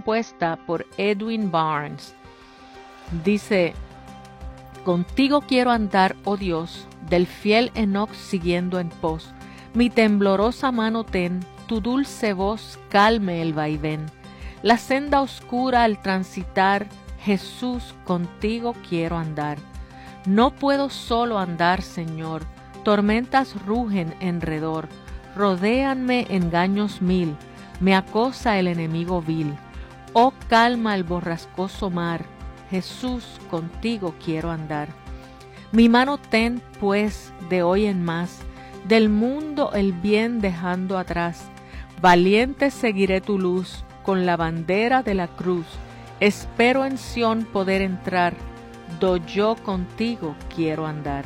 compuesta por Edwin Barnes. Dice: contigo quiero andar, oh Dios, del fiel Enoc siguiendo en pos. Mi temblorosa mano ten, tu dulce voz calme el vaivén. La senda oscura al transitar, Jesús, contigo quiero andar. No puedo solo andar, Señor, tormentas rugen en redor, rodéanme engaños mil, me acosa el enemigo vil. Oh, calma el borrascoso mar, Jesús, contigo quiero andar. Mi mano ten, pues, de hoy en más, del mundo el bien dejando atrás. Valiente seguiré tu luz, con la bandera de la cruz. Espero en Sión poder entrar, do yo contigo quiero andar.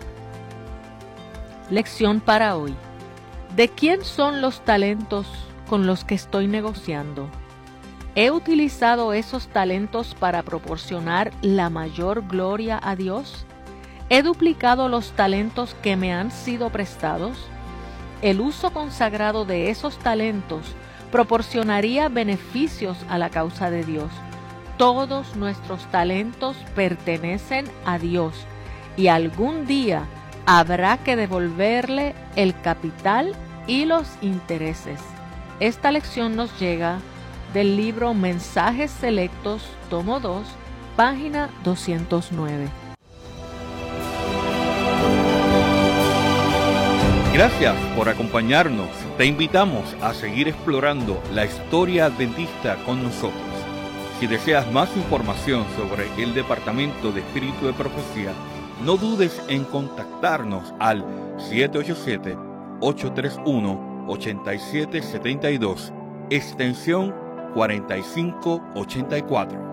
Lección para hoy. ¿De quién son los talentos con los que estoy negociando? ¿He utilizado esos talentos para proporcionar la mayor gloria a Dios? ¿He duplicado los talentos que me han sido prestados? El uso consagrado de esos talentos proporcionaría beneficios a la causa de Dios. Todos nuestros talentos pertenecen a Dios y algún día habrá que devolverle el capital y los intereses. Esta lección nos llega del libro Mensajes Selectos, tomo 2, página 209. Gracias por acompañarnos. Te invitamos a seguir explorando la historia adventista con nosotros. Si deseas más información sobre el Departamento de Espíritu de Profecía, no dudes en contactarnos al 787-831-8772, extensión 4584.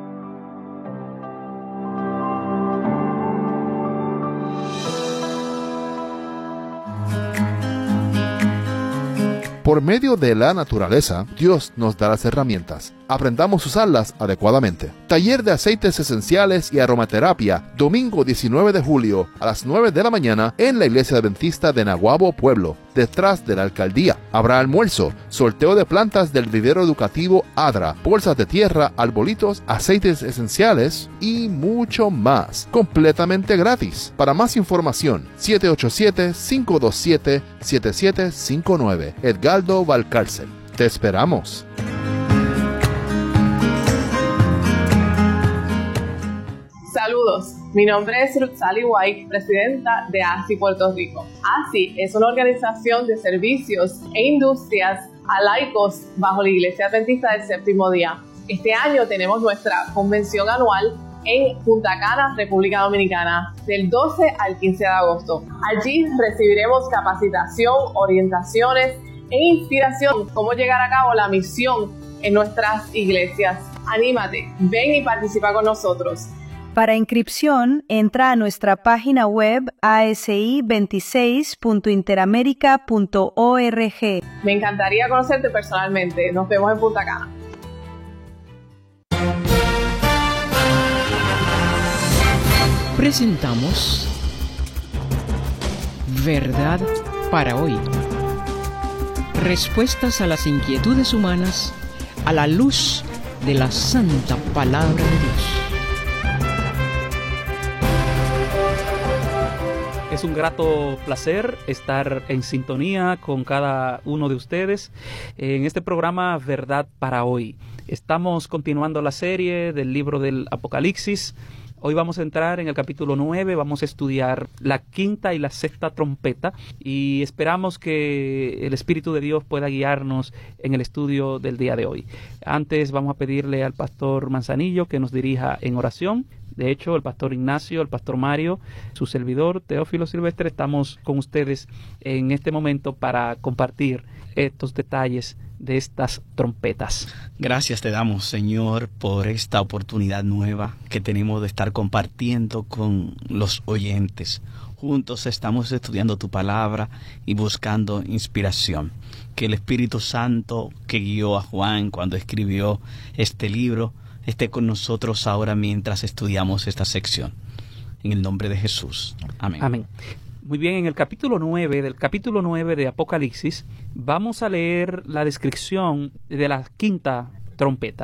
Por medio de la naturaleza, Dios nos da las herramientas. Aprendamos a usarlas adecuadamente. Taller de aceites esenciales y aromaterapia, domingo 19 de julio a las 9 de la mañana en la Iglesia Adventista de Naguabo, Pueblo, detrás de la alcaldía. Habrá almuerzo, sorteo de plantas del vivero educativo ADRA, bolsas de tierra, arbolitos, aceites esenciales y mucho más. Completamente gratis. Para más información, 787-527-7759. Edgardo Valcárcel. Te esperamos. Saludos, mi nombre es Ruth Sally White, presidenta de ASI Puerto Rico. ASI es una organización de servicios e industrias a laicos bajo la Iglesia Adventista del Séptimo Día. Este año tenemos nuestra convención anual en Punta Cana, República Dominicana, del 12 al 15 de agosto. Allí recibiremos capacitación, orientaciones e inspiración cómo llegar a cabo la misión en nuestras iglesias. Anímate, ven y participa con nosotros. Para inscripción, entra a nuestra página web asi26.interamerica.org. Me encantaría conocerte personalmente. Nos vemos en Punta Cana. Presentamos Verdad para hoy. Respuestas a las inquietudes humanas a la luz de la santa palabra de Dios. Es un grato placer estar en sintonía con cada uno de ustedes en este programa Verdad para hoy. Estamos continuando la serie del libro del Apocalipsis. Hoy vamos a entrar en el capítulo 9, vamos a estudiar la quinta y la sexta trompeta y esperamos que el Espíritu de Dios pueda guiarnos en el estudio del día de hoy. Antes vamos a pedirle al pastor Manzanillo que nos dirija en oración. De hecho, el pastor Ignacio, el pastor Mario, su servidor Teófilo Silvestre, estamos con ustedes en este momento para compartir estos detalles de estas trompetas. Gracias te damos, Señor, por esta oportunidad nueva que tenemos de estar compartiendo con los oyentes. Juntos estamos estudiando tu palabra y buscando inspiración. Que el Espíritu Santo que guió a Juan cuando escribió este libro esté con nosotros ahora mientras estudiamos esta sección. En el nombre de Jesús. Amén. Amén. Muy bien, en el capítulo 9 de Apocalipsis, vamos a leer la descripción de la quinta trompeta.